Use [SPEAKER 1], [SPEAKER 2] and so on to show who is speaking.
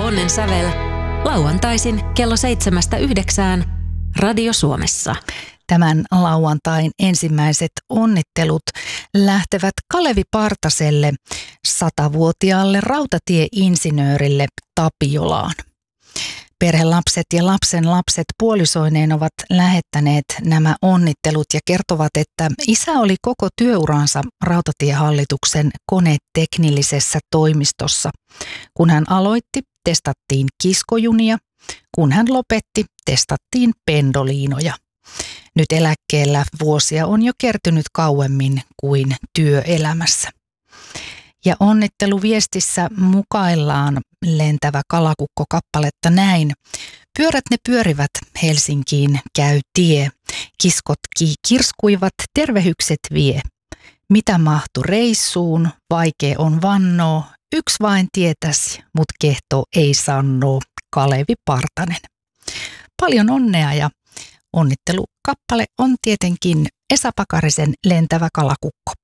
[SPEAKER 1] Onnen sävel lauantaisin kello 7-9 Radio Suomessa.
[SPEAKER 2] Tämän lauantain ensimmäiset onnittelut lähtevät Kalevi Partaselle, 100-vuotiaalle rautatieinsinöörille Tapiolaan. Perhelapset ja lapsenlapset puolisoineen ovat lähettäneet nämä onnittelut ja kertovat, että isä oli koko työuransa Rautatiehallituksen koneteknillisessä toimistossa. Kun hän aloitti, testattiin kiskojunia. Kun hän lopetti, testattiin pendoliinoja. Nyt eläkkeellä vuosia on jo kertynyt kauemmin kuin työelämässä. Ja onnitteluviestissä mukaillaan Lentävä kalakukko-kappaletta näin. Pyörät ne pyörivät, Helsinkiin käy tie. Kiskot kirskuivat, tervehykset vie. Mitä mahtu reissuun, vaikea on vannoo. Yksi vain tietäs, mut kehto ei sannoo. Kalevi Partanen. Paljon onnea ja onnittelukappale on tietenkin Esa Pakarisen Lentävä kalakukko.